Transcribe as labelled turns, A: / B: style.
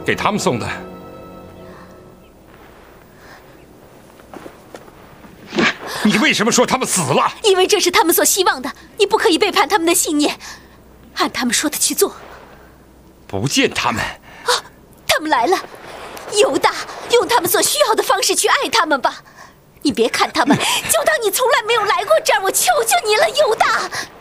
A: 给他们送的。你为什么说他们死了？
B: 因为这是他们所希望的，你不可以背叛他们的信念，按他们说的去做。
A: 不见他们。
B: 啊，他们来了，犹大，用他们所需要的方式去爱他们吧。你别看他们，就当你从来没有来过这儿，我求求你了，犹大。